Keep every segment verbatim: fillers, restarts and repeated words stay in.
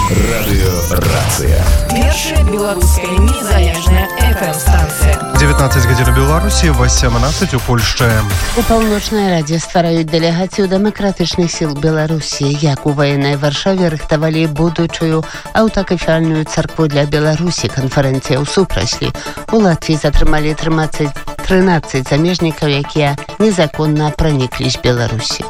Радыёрацыя. Першая беларуская незалежная эф эм-станцыя. девятнадцать гадзін у Беларусі, восемнадцать у Польшчы. У паўночнай радзе ствараюць дэлегацыю дэмакратычных сіл Беларусі, як у ваеннай Варшаве рыхтавалі будучую аўтакефальную царкву для Беларусі. Канферэнцыя ў супрацьлі. У Латвіі затрымалі трынаццаць замежнікаў, якія незаконна праніклі з Беларусі.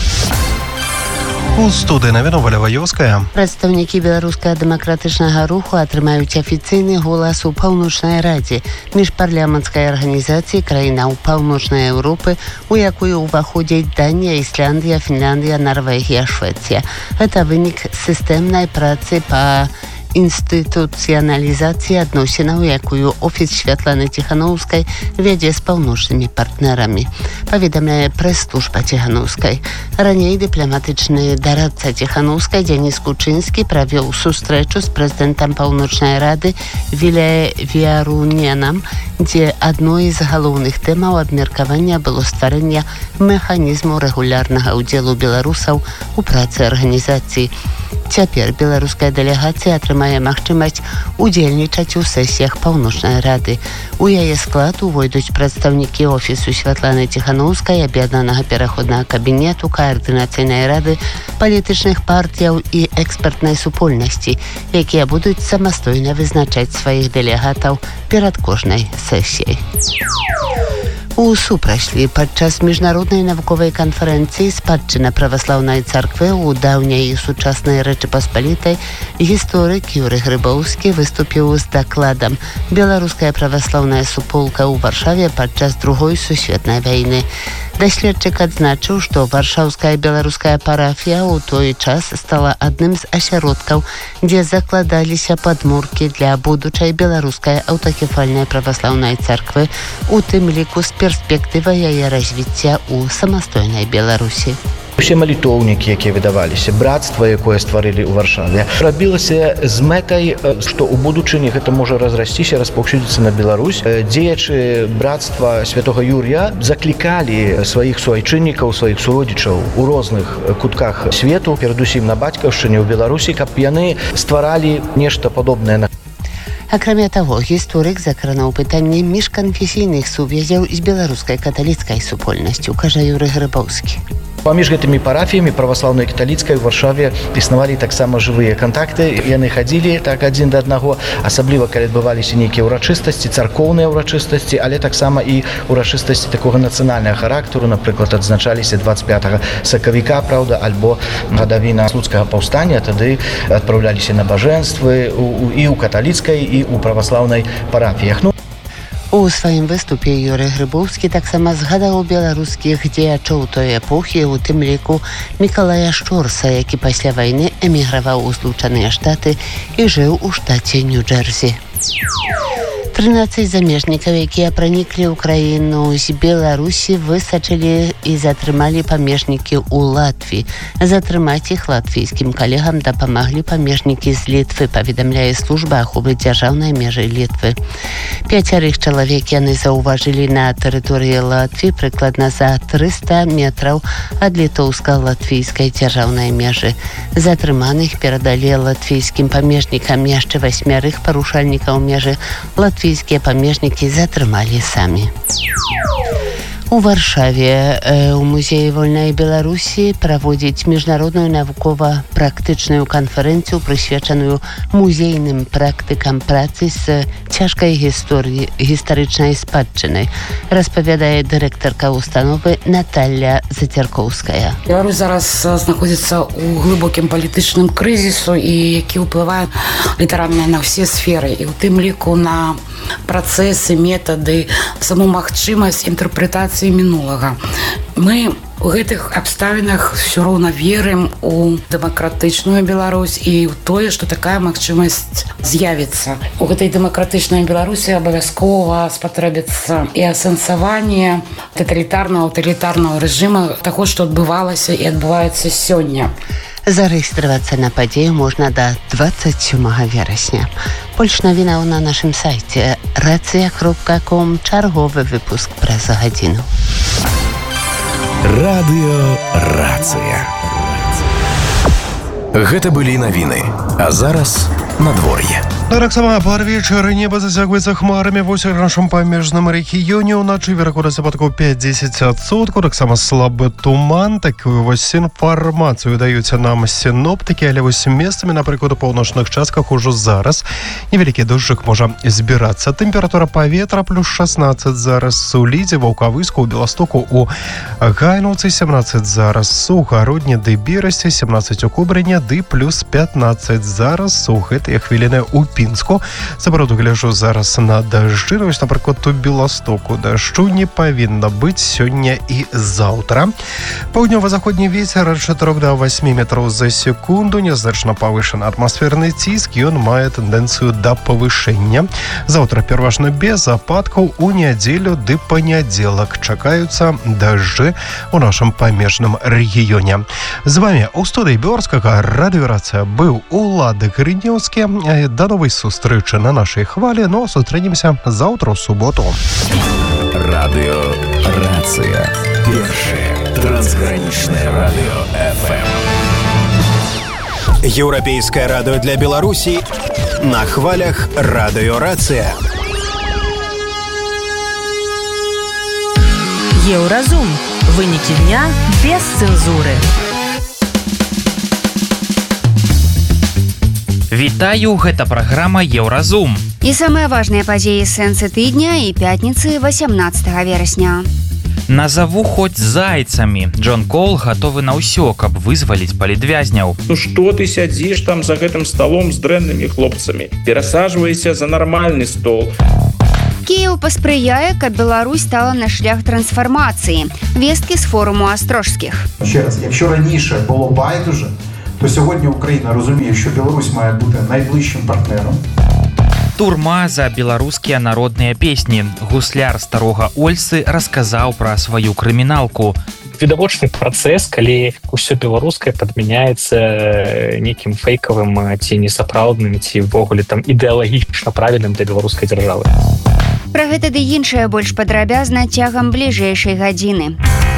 У студыі навіну Валя Ваёўская. Прадстаўнікі беларускага дэмакратычнага руху атрымаюць афіцыйны голас у паўночнай радзе, міжпарламенцкай арганізацыі краінаў паўночнай Еўропы, у якую ўваходзяць Данія, Ісландыя, Фінляндыя, Нарвегія, Швецыя. Гэта вынік сістэмнай працы па інстытуцыяналізацыі адносінаў, якую офіс Святланы Ціханаўскай вядзе з паўночнымі партнерамі, паведамляе прэс-служба Ціханаўскай. Раней дыпламатычны дарадца Ціханаўскай Дзяніс Кучынскі правёў сустрэчу з прэзідэнтам Паўночнай Рады Віле Віаруненам, дзе адной з галоўных тэмаў абмеркавання было стварэнне механізму рэгулярнага ўдзелу беларусаў у працы арганізацыі. Цяпер беларуская дэлегацыя атрымае магчымасць удзельнічаць у сесіях Паўночнай Рады. У яе склад увойдуць прадстаўнікі офісу Святланы Ціханаўскай, аб'яднанага пераходнага кабінету, каардынацыйнай рады, палітычных партыяў і экспертнай супольнасці, якія будуць самастойна вызначаць сваіх дэлегатаў перад кожнай сесіяй. У супрацьлі падчас міжнароднай навуковай канферэнцыі «Спадчына праваслаўнай царквы ў даўняй і сучаснай Рэчы Паспалітай» гісторык Юрый Грыбоўскі выступіў з дакладам «Беларуская праваслаўная суполка ў Варшаве падчас другой сусветнай вайны». Даследчык адзначыў, што варшаўская беларуская парафія ў той час стала адным з асяродкаў, дзе закладаліся падмуркі для будучай беларускай аўтакефальнай праваслаўнай царквы, у тым ліку з перспектывай яе развіцця ў самастойнай Беларусі. Усе малітоўнікі, якія выдаваліся, брацтва, якое стварылі ў Варшаве, рабілася з мэтай, што ў будучыні гэта можа разрасціся, распаўсюдзіцца на Беларусь. Дзеячы брацтва святога Юрія заклікалі сваіх суайчыннікаў, сваіх суродзічаў у розных кутках свету, перадусім на бацькаўшчыне ў Беларусі, каб яны стваралі нешта падобнае на. Акрамя таго, гісторык закрануў пытанне міжканфесійных сувязяў з беларускай каталіцкай супольнасцю, кажа Юрый Грыбоўскі. Паміж гэтымі парафіямі праваслаўнай і каталіцкай у Варшаве існавалі таксама жывыя кантакты. Яны хадзілі так адзін да аднаго, асабліва калі адбываліся нейкія ўрачыстасці, царкоўныя ўрачыстасці, але таксама і ўрачыстасці такога нацыянальнага характару. Напрыклад, адзначаліся дваццаць пятага сакавіка, праўда, альбо гадавіна слуцкага паўстання. Тады адпраўляліся набажэнствы і ў каталіцкай, і ў праваслаўнай парафіях. Ну, у сваім выступе Юрый Грыбоўскі таксама згадаў беларускіх дзеячоў той эпохі, у тым ліку Мікалая Шчорса, які пасля вайны эміграваў у Злучаныя Штаты і жыў у штаце Нью-Джэрсі. трынаццаць замежнікаў, якія праніклі ў краіну з Беларусі, высачылі і затрымалі памежнікі ў Латвіі. Затрымаць іх латвійскім калегам дапамаглі памежнікі з Літвы, паведамляе служба аховы дзяржаўнай межы Літвы. Пяцярых чалавек яны заўважылі на тэрыторыі Латвіі прыкладна за трыста метраў ад літоўска-латвійскай дзяржаўнай межы. Затрыманых перадалі латвійскім памежнікам, яшчэ васьмярых парушальнікаў межы латвійскіх Латвійскія памежнікі затрымалі самі. У Варшаве у музеі вольнай Беларусі праводзіць міжнародную навукова-практычную канферэнцыю, прысвечаную музейным практыкам працы з цяжкай гісторыі гістарычнай спадчынай, распавядае дырэктарка установы Наталля Зацяркоўская. Беларусь зараз знаходзіцца ў глыбокім палітычным крызісу, і які ўплывае літаральна на ўсе сферы, і ў тым ліку на працэсы, метады, саму магчымасць інтэрпрэтацыі мінулага. Мы у гэтых абставінах ўсё роўна верым у дэмакратычную Беларусь і ў тое, што такая магчымасць з'явіцца. У гэтай дэмакратычнай Беларусі абавязкова спатрэбіцца і асэнсаванне таталітарнага, аўтарытарнага рэжыма таго, што адбывалася і адбываецца сёння. Зарэгістравацца на падзею можна да дваццаць сёмага верасня. Больш навінаў на нашым сайце рацыя кропка ком. Чарговы выпуск праз гадзіну. Радыёрацыя. Гэта былі навіны. А зараз надвор'е. Таксама парвечары неба зацягваецца хмарамі. Вось у нашым памежным рэгіёне ўначы верагоднасць ападкаў пяць-дзесяць адсоткаў. Таксама слабы туман. Такую вось інфармацыю даюць нам сіноптыкі, але вось месцамі, напрыклад, у паўночных частках ужо зараз невялікі дожджык можа збірацца. Тэмпература паветра плюс шаснаццаць зараз у Лідзе, Ваўкавыску, у Беластоку, у Гайнаўцы сямнаццаць зараз, у Гародні ды Берасці сямнаццаць у Кобрыні ды плюс пятнаццаць зараз у гэтыя хвіліны у Пінску. Сапраўды гляжу зараз на дажджы. Вось, напрыклад, у Беластоку дажджу не павінна быць сёння і заўтра. Паўднёва-заходні вецер ад чатырох да васьмі метраў за секунду. Нязначна павышаны атмасферны ціск. Ён мае тэндэнцыю да павышэння. Заўтра пераважна без ападкаў. У нядзелю ды панядзелак чакаюцца дажджы у нашым памежным рэгіёне. З вами у студыі Беларускага радыёрацыя быў Улады Грынеўскі. Да новай сустрэчы на нашай хвалі, но сустрэнемся заўтра ў суботу. Радыёрацыя. Першае трансгранічнае радыё эф эм. Еўрапейскае радыё для Беларусі на хвалях радыёрацыя. Еўразум. Вынікі дня без цэнзуры. Вітаю, гэта праграма Еўразум. І самыя важныя падзеі сэнсы тыдня і пятніцы васямнаццатага верасня. Назаву хоць зайцамі. Джон Кол гатовы на ўсё, каб вызваліць палітвязняў. Ну што ты сядзіш там за гэтым сталом з дрэннымі хлопцамі? Перасаджвайся за нармальны стол. Кіеў паспрыяе, каб Беларусь стала на шлях трансфармацыі. Весткі з форуму Астрожскіх. Ще раз, якщо раніше було байдуже, то сьогодні Україна розуміє, що Білорусь має бути найближчим партнером. Турма за беларускія народныя песні. Гусляр старога Ольсы расказаў пра сваю крыміналку. Відавочны працэс, калі ўсё беларускае падмяняецца нейкім фейкавым ці несапраўдным, ці ўвогуле там ідэалагічна правільным для беларускай дзяржавы. Пра гэта ды іншае больш падрабязна цягам бліжэйшай гадзіны.